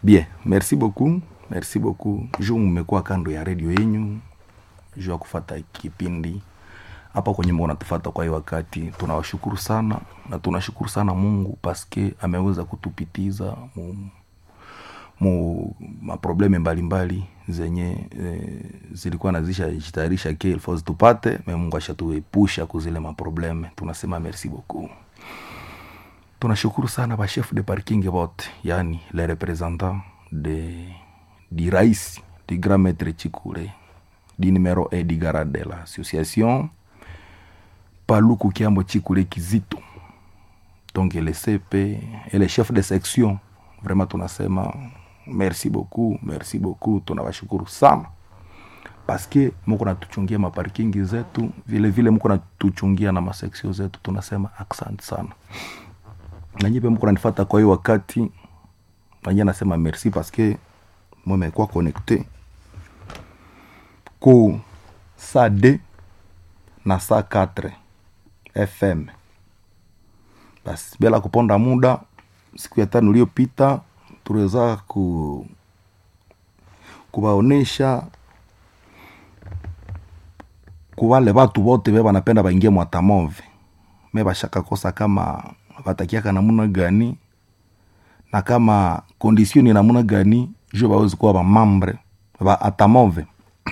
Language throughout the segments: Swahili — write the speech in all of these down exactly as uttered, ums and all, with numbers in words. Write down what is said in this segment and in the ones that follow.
Bien, merci beaucoup. Merci beaucoup. Je mmekuwa kando ya radio yenu. Je wa kufuata kipindi. Hapa kwenye mnatufuata kwa hii wakati. Tunawashukuru sana na tunashukuru sana Mungu paske ameweza kutupitiza mu, mu maprobleme mbalimbali zenye e, zilikuwa nazisha jitayarisha ke ilfo tupate, mais Mungu ashatuepusha kuzile maprobleme. Tunasema merci beaucoup. Tunashukuru sana ba chef de parking vote, yani les représentants de du rais du grand maître Chikule, du numéro un du garde de l'association Paluku Kiambo Chikule Kizito. Donc le C P et les chefs de section, vraiment tunasema merci beaucoup, merci beaucoup, tunawashukuru sana. Parce que mko natuchungia ma parking zetu, vile vile mko natuchungia na ma section zetu, tunasema asante sana. Na nyipe mko nanifuata kwa hiyo wakati, na nyinyi nasema merci parce que moi mmekuwa connecté ku sa D na sa quatre F M. Basi bila kuponda muda, siku ya tano iliyopita tuliweza ku kuwaonesha kwa wale watu wote beba napenda baingie mwatamove. Meba shaka kosa kama batakiaka namuna gani na kama condition ni namuna gani je baweze kuwa ba membre ba atamove.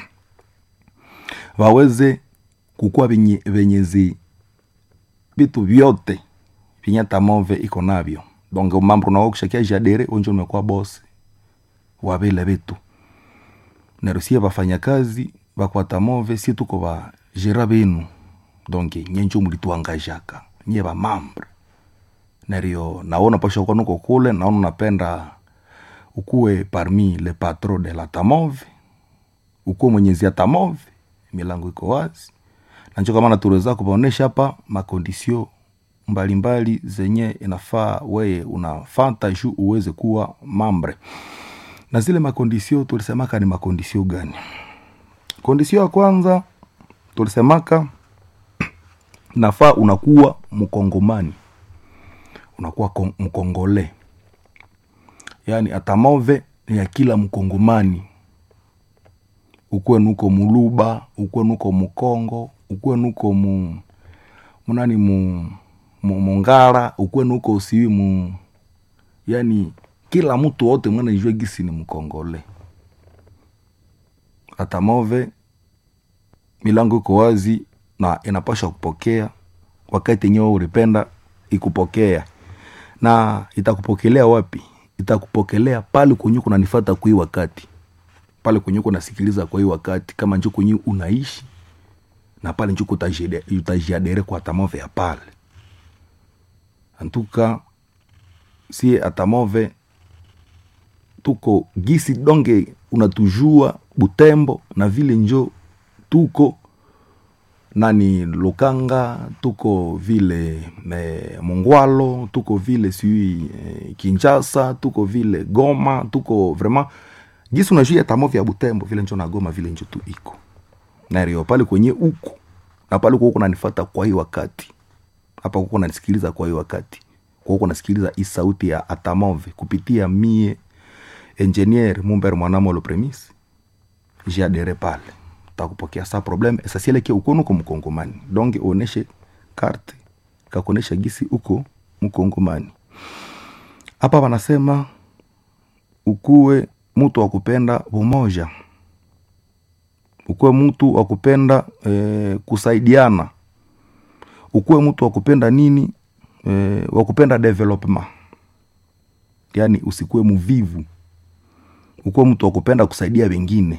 Waweze kukua venye venyezi bitu vyote vinya tamove iko navyo. Donc membre na wakishakia jadere onjo umekuwa boss wa vile vitu. Nerusia bafanya kazi bakwa tamove si tuko ba gera benu. Donc nyenjo mulituangajaka nye ba membre. Nerio naona pasha kwa nuko kule naona napenda ukuwe parmi le patron de la tamove. Ukuwe mwenyezi ya tamove, milango iko wazi. Na njo kama natuweza kubaonesha hapa makondisio mbalimbali zenye inafaa wewe unafanta juu uweze kuwa membre. Na zile makondisio tulisemaka ni makondisio gani? Kondisio ya kwanza tulisemaka nafaa unakuwa mkongomani. Unakuwa mkongole. Yani atamove ni ya kila mkongomani. Ukuwe nuko muluba, ukuwe nuko mkongo, ukuwe nuko mu munani mu mungara, ukuwe nuko usiwi mu, yani kila mtu wote mwana nijue gisi ni mkongole. Atamove milango iko wazi na inapaswa kupokea wakati nyewe ulipenda ikupokea. Na itakupokelea wapi? Itakupokelea pale kwenye kunanifuata kwa hii wakati. Pale kwenye unasikiliza kwa hii wakati kama njoo kwenye unaishi na pale njoo utajiadere kwa atamove ya pale. Antuka si atamove tuko gisi donge unatujua Butembo na vile njoo tuko nani Lukanga, tuko vile me, Mongwalo, tuko vile sui eh, Kinshasa, tuko vile Goma, tuko vraiment gisi unajua atamove ya Butembo vile njoo na Goma vile njoo tu iko. Na rio pale kwenye uko na pale uko unanifuata kwa hii wakati. Hapa uko unanisikiliza kwa hii wakati. Kwa uko unasikiliza hii sauti ya atamove kupitia mie engineer Mumber Mwanamo le premise. J'adhère pale. Takupokea sa problème essentiel ke uko nuko mkongomani. Donc oneshe carte kakonesha gisi uko mkongomani. Hapa wanasema ukuwe mtu wa kupenda umoja. Ukuwe mtu wa kupenda e, kusaidiana. Ukuwe mtu wa kupenda nini? E, wa kupenda development. Yani usikuwe mvivu. Ukuwe mtu wa kupenda kusaidia wengine.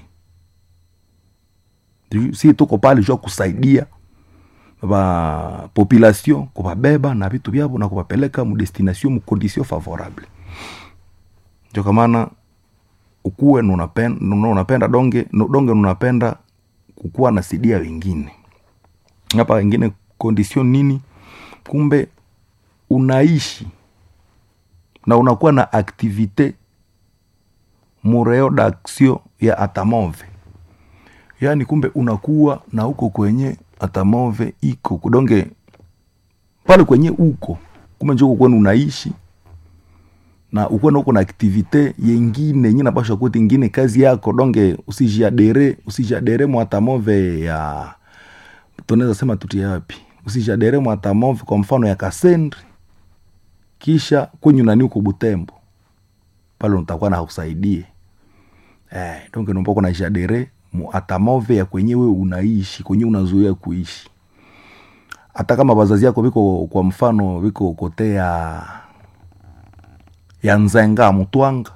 Si tuko pale jua kusaidia ba population kubabeba na vitu vyabo na kubapeleka mu destination mu condition favorable. Ndio kama ukuwe unapenda unapenda donge donge unapenda kukua na sidia wengine. Hapa wengine condition nini? Kumbe unaishi na unakuwa na activité mureo d'action ya atamove. Yani kumbe unakuwa na huko kwenye atamove iko kudonge pale kwenye uko kumbe njoo kwenu unaishi na uko na uko na activite yengine nyina basha kuti ingine kazi yako donge usijadere usijadere mwatamove ya tunaweza sema tuti yapi usijadere mwatamove kwa mfano ya Kasendri kisha kwenye nani uko Butembo pale utakuwa na usaidie eh donge nombo kuna jadere mwatamove ya kwenyewe unaishi kwenye unazoea kuishi hata kama bazazi yako biko kwa mfano biko kotea ya Nzenga Mutwanga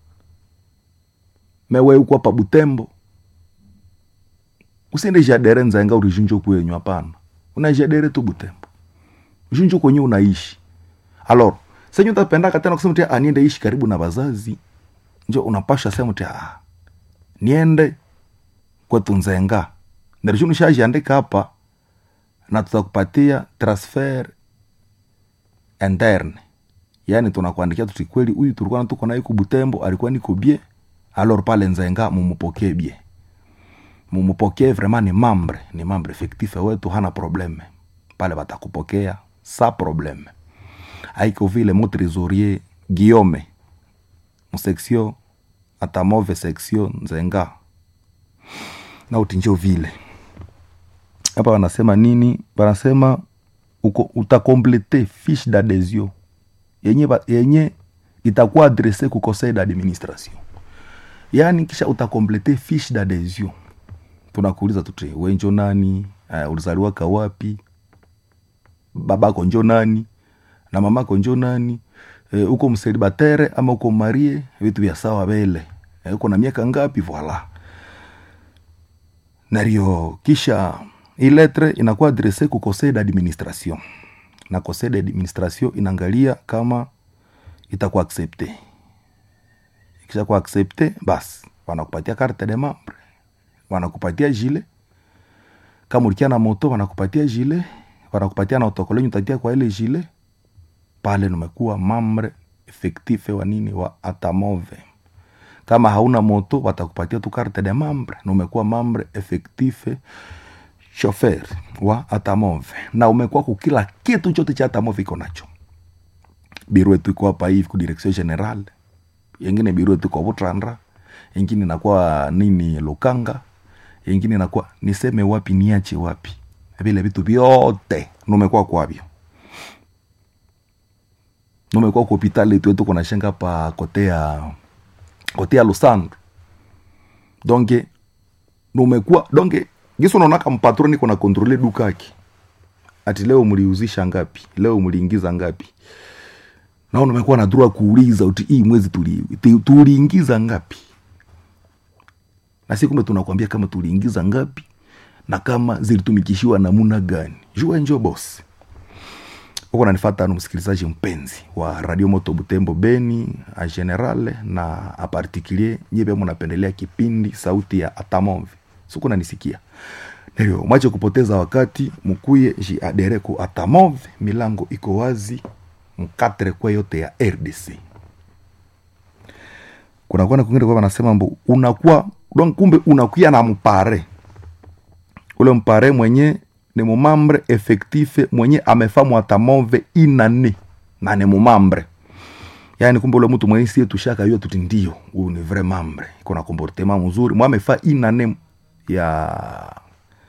mewe uko hapa Butembo usende jadere Nzenga urijunjo kwenyu hapana una jadere tu Butembo ujunjo kwenye unaishi alors senyo utapenda katena kusema tia aniende ishi karibu na bazazi njo unapasha sema tia ah, niende kwa Nzenga ndio nishaje andika hapa na tutakupatia transfer interne yani tunakuandikia tuti kweli huyu tulikuwa tuko naye ku Butembo alikuwa niko bie alors pale Nzenga mumupokee bie mumupokee vraiment ni membre ni membre effectif wetu hana probleme pale batakupokea sa probleme haiko vile mo trésorier Guillaume mu section atamove section Nzenga na utinjo vile hapa wanasema nini wanasema uko utakomplete fiche d'adhésion yenye yenye itakuwa adressé ku conseil d'administration yani kisha utakomplete fiche d'adhésion tunakuuliza tutre wewe njo nani uh, ulizaliwa ka wapi babako njo nani na mamako njo nani uh, uko mcélibataire ama uko marié vitu vya sawa vile uh, uko na miaka ngapi voilà nario kisha hii lettre inakuwa adressé ku conseil d'administration na conseil d'administration inaangalia kama itakuwa accepté ikisha kuwa accepté basi wanakupatia carte de membre wanakupatia gilet kama ulikia na moto wanakupatia gilet wanakupatia na autocollant utatia kwa ile gilet pale umekuwa membre effectif wa nini wa Atamove kama hauna moto watakupatia tu carte de membre na umekuwa membre effectif chauffeur wa Atamove na umekuwa kwa kila kitu chote cha Atamove iko nacho biro yetu iko hapa hivi ku direction general yengine biro yetu kwa Butrandra yengine inakuwa nini Lukanga yengine inakuwa niseme wapi niache wapi vile vitu vyote numekuwa kwavyo numekuwa kwa hospitali yetu yetu kuna shenga pa kotea kotea Lusandro donc numekuwa donc giso unaona kama patroni kuna controller duka yake ati leo mliuzisha ngapi leo mliingiza ngapi na umekuwa na droit kuuliza uti hii mwezi tuli tuliingiza ngapi na siku tunakwambia kama tuliingiza ngapi na kama zilitumikishiwa namna gani jua njoo boss uko unanifuata msikilizaji mpenzi wa Radio Moto Butembo Beni a general na a particulier nyebe mnapendelea kipindi sauti ya Atamove siku unanisikia leo mwache kupoteza wakati mkuye ji adere ku Atamove milango iko wazi mkatre kwa yote ya R D C kuna kwa kwingine kwa wanasema mbo unakuwa donc kumbe unakuya na mpare ule mpare mwenye ni mumambre effectif mwenye amefamu Atamove inane na ni mumambre yani kumbe ule mtu mwenye sie tushaka hiyo tuti ndio huyu ni vrai membre kuna comportement mzuri mwa amefa inane ya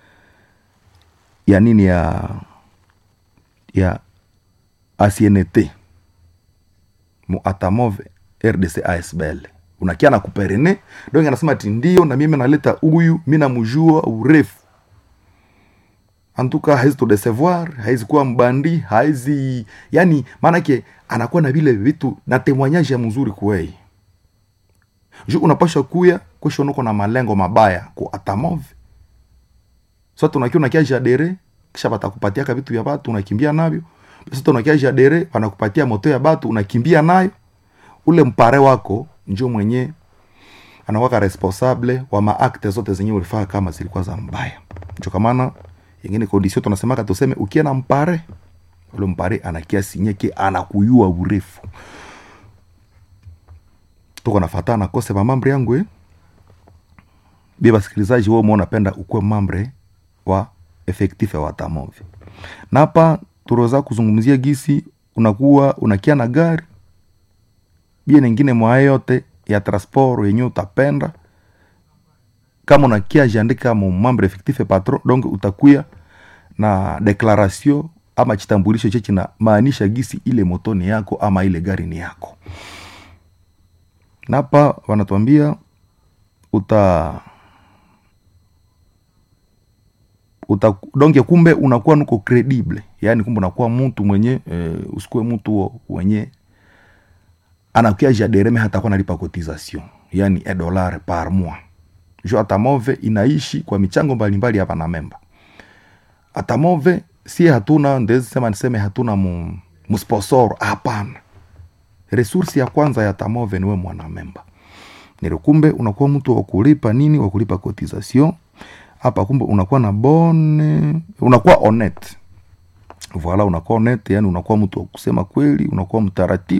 ya nini ya ya A C N T mu Atamove R D C A S B L unakia na kuperene donc anasema ati ndio na mimi naleta huyu mimi namjua urefu antuka haizi to decevoir haizi kuwa mbandi haizi yani maana yake anakuwa na vile vitu na témoignage ya mzuri kwei je unapasha kuya kesho uko na malengo mabaya ku Atamove sasa tunakiwa na kiaje adere kisha batakupatia ka vitu vya watu unakimbia navyo sasa tunakiaje adere wanakupatia moto ya watu unakimbia nayo ule mpare wako njoo mwenye anakuwa responsable wa maakte zote zenye ulifanya kama zilikuwa za mbaya njoo kama na yengine condition tunasemaka tuseme ukiwa na mpare ule mpare anakia sinyeke anakuyua urefu tuko nafatana kose ba mambre yangu eh biba sikilizaji wao muona penda ukwe mambre wa effectif wa Atamove na hapa turoza kuzungumzia gisi unakuwa unakia na gari bien nyingine mwa yote ya transport yenye utapenda, kama unakia jiandika mu membre effectif patron, donc utakuya na declaration ama chitambulisho chechi na maanisha gisi ile moto ni yako ama ile gari ni yako. Napa wanatuambia uta uta donc kumbe unakuwa nuko credible, yani kumbe unakuwa mtu mwenye e, usikue mtu mwenye anakuya jadereme hata kwa nalipa cotisation, yani un dollar par mois. Jo Atamove inaishi kwa michango mbalimbali hapa na memba. Atamove si hatuna ndezi sema niseme hatuna mu, mu sponsor, hapana. Resource ya kwanza ya Atamove niwe mwana memba. Nero kumbe unakuwa mtu wa kulipa nini, wa kulipa cotisation. Hapa kumbe unakuwa na bone, unakuwa honnête. Voilà, unakuwa honnête, yani unakuwa mtu wa kusema kweli, unakuwa mtaratibu.